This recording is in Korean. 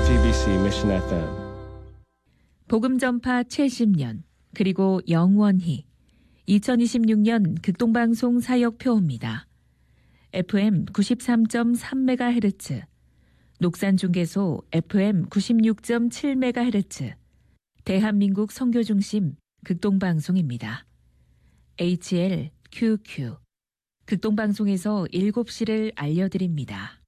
JTBC Mission FM. 복음 전파 70년 그리고 영원히 2026년 극동방송 사역표입니다. FM 93.3MHz, 녹산중개소 FM 96.7MHz, 대한민국 선교중심 극동방송입니다. HLQQ 극동방송에서 7시를 알려드립니다.